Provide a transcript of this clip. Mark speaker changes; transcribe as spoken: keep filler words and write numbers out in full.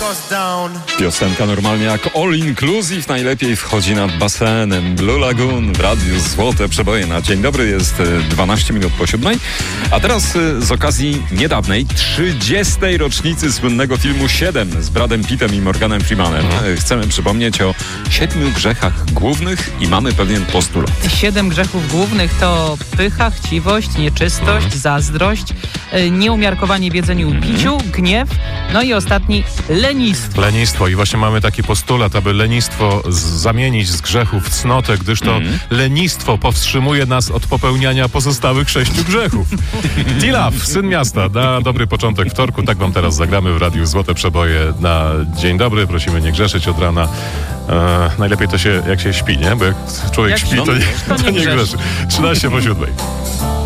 Speaker 1: Piosenka normalnie jak all inclusive, najlepiej wchodzi nad basenem. Blue Lagoon w radiu Złote Przeboje na dzień dobry, jest dwanaście minut po siódmej. A teraz z okazji niedawnej trzydziestej rocznicy słynnego filmu siedem z Bradem Pittem i Morganem Freemanem chcemy przypomnieć o siedmiu grzechach głównych i mamy pewien postulat.
Speaker 2: Siedem grzechów głównych to pycha, chciwość, nieczystość, zazdrość, nieumiarkowanie w jedzeniu i piciu, gniew, no i ostatni lenistwo.
Speaker 3: Lenistwo. I właśnie mamy taki postulat, aby lenistwo z- zamienić z grzechu w cnotę, gdyż to
Speaker 1: Mhm.
Speaker 3: lenistwo powstrzymuje nas od popełniania pozostałych sześciu grzechów. T-Love, Syn Miasta, na dobry początek wtorku. Tak wam teraz zagramy w Radiu Złote Przeboje na dzień dobry. Prosimy nie grzeszyć od rana. E, najlepiej to się, jak się śpi, nie? Bo jak człowiek
Speaker 2: Jak
Speaker 3: śpi,
Speaker 2: śpi,
Speaker 3: to nie,
Speaker 2: to nie
Speaker 3: to nie
Speaker 2: grzeszy.
Speaker 3: grzeszy. trzynaście po siódmej.